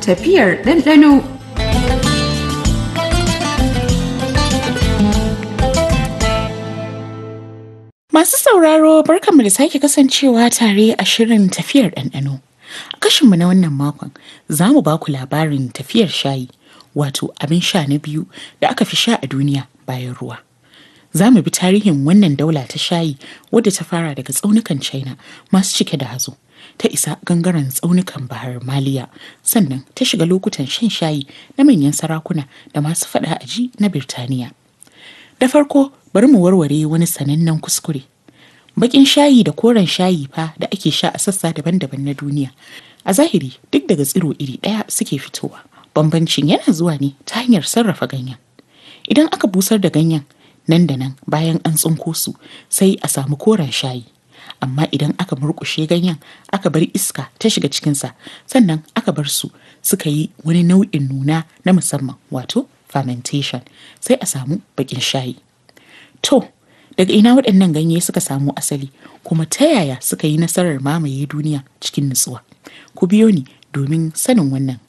Tafiyar ɗanɗano. Masu sauraro barkanmu da sake kasancewa tare a shirin tafiyar ɗanɗano. A kashinmu na wannan makon za mu ba ku labarin tafiyar shayi, wato abin sha na biyu da aka fi sha a duniya bayan ruwa. Za mu bi tarihin wannan daula ta shayi wadda ta fara daga tsaunukan China masu cike da hazo, ta isa gangaren tsaunukan Bahar Maliya, sannan ta shiga lokutan shan shayi na manyan sarakuna da masu faɗa aji na Birtaniya. Da farko bari mu warware wani sanannen kuskure. Baƙin shayi da koren shayi fa da ake sha a sassa daban-daban na duniya. A zahiri duk daga tsiro iri ɗaya suke fitowa. Bambancin yana zuwa ne ta hanyar sarrafa ganyen. Idan aka busar da ganyen nan da nan bayan an tsinko su sai a samu koren shayi. Amma idan aka murƙushe ganyen aka bar iska ta shiga cikinsa sannan aka bar su suka yi wani nau'in nuna na musamman wato fermentation sai a samu baƙin shayi. To, daga ina waɗannan ganye suka samu asali kuma ta yaya suka yi nasarar mamaye duniya cikin nutsuwa? Ku biyo ni domin sanin wannan